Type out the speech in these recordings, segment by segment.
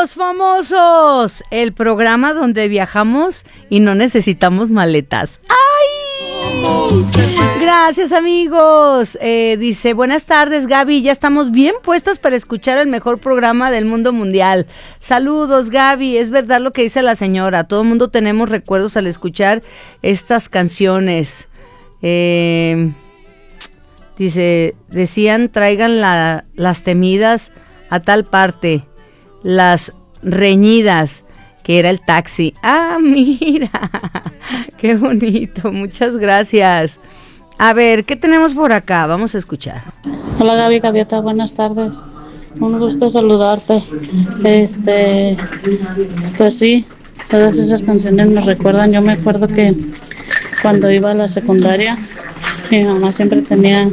Los Famosos, el programa donde viajamos y no necesitamos maletas. ¡Ay! Gracias, amigos. Dice, buenas tardes, Gaby. Ya estamos bien puestas para escuchar el mejor programa del mundo mundial. Saludos, Gaby. Es verdad lo que dice la señora. Todo el mundo tenemos recuerdos al escuchar estas canciones. Dice, decían, traigan las temidas a tal parte, las reñidas, que era el taxi. Ah, mira, qué bonito, muchas gracias. A ver, ¿qué tenemos por acá? Vamos a escuchar. Hola Gaby, Gaviota, buenas tardes. Un gusto saludarte. Pues sí, todas esas canciones nos recuerdan. Yo me acuerdo que cuando iba a la secundaria, mi mamá siempre tenía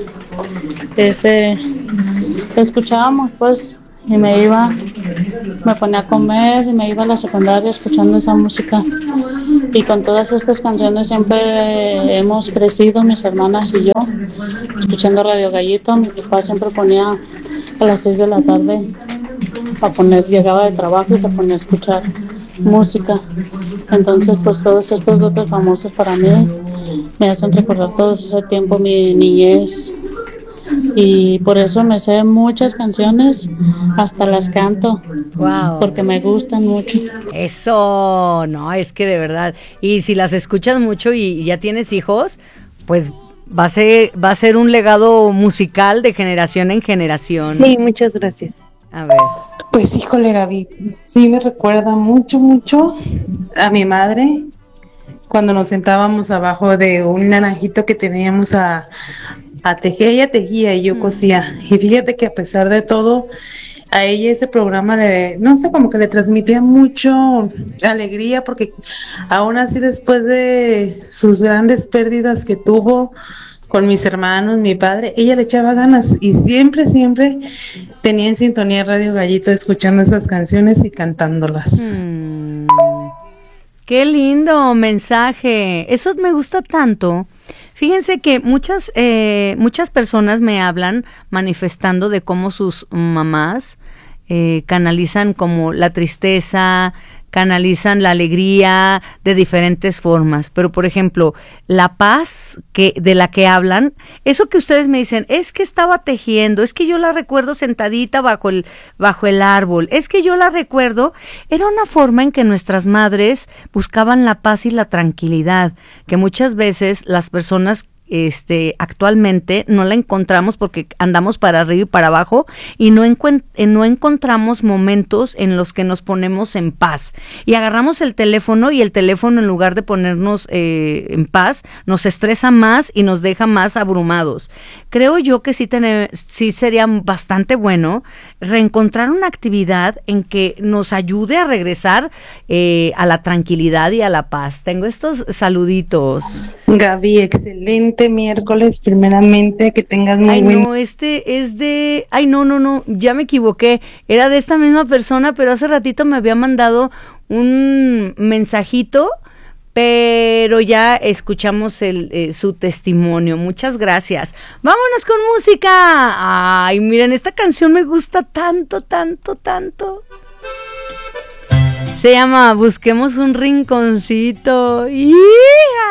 escuchábamos pues, y me ponía a comer y me iba a la secundaria escuchando esa música. Y con todas estas canciones siempre hemos crecido, mis hermanas y yo, escuchando Radio Gallito. Mi papá siempre ponía a las 6 de la tarde llegaba de trabajo y se ponía a escuchar música. Entonces, pues todos estos datos famosos para mí me hacen recordar todo ese tiempo, mi niñez. Y por eso me sé muchas canciones, hasta las canto. Wow. Porque me gustan mucho. Eso, no, es que de verdad. Y si las escuchas mucho y ya tienes hijos, pues va a ser un legado musical de generación en generación. Sí, muchas gracias. A ver. Pues híjole, Gaby, sí me recuerda mucho a mi madre cuando nos sentábamos abajo de un naranjito que teníamos a tejer. Ella tejía y yo cosía. Y fíjate que a pesar de todo, a ella ese programa no sé, como que le transmitía mucho alegría, porque aún así después de sus grandes pérdidas que tuvo con mis hermanos, mi padre, ella le echaba ganas y siempre tenía en sintonía Radio Gallito escuchando esas canciones y cantándolas. Qué lindo mensaje. Eso me gusta tanto. Fíjense que muchas personas me hablan manifestando de cómo sus mamás canalizan como la tristeza, canalizan la alegría de diferentes formas. Pero, por ejemplo, la paz de la que hablan, eso que ustedes me dicen, es que estaba tejiendo, es que yo la recuerdo sentadita bajo el árbol, es que yo la recuerdo, era una forma en que nuestras madres buscaban la paz y la tranquilidad, que muchas veces las personas actualmente no la encontramos porque andamos para arriba y para abajo y no encontramos momentos en los que nos ponemos en paz y agarramos el teléfono y el teléfono en lugar de ponernos en paz nos estresa más y nos deja más abrumados. Creo yo que sí sería bastante bueno reencontrar una actividad en que nos ayude a regresar a la tranquilidad y a la paz. Tengo estos saluditos. Gaby, excelente miércoles, primeramente, que tengas muy buen... No, es de... Ay, no, ya me equivoqué. Era de esta misma persona, pero hace ratito me había mandado un mensajito, pero ya escuchamos su testimonio. Muchas gracias. Vámonos con música. Ay, miren, esta canción me gusta tanto. Se llama Busquemos un rinconcito. ¡Hija!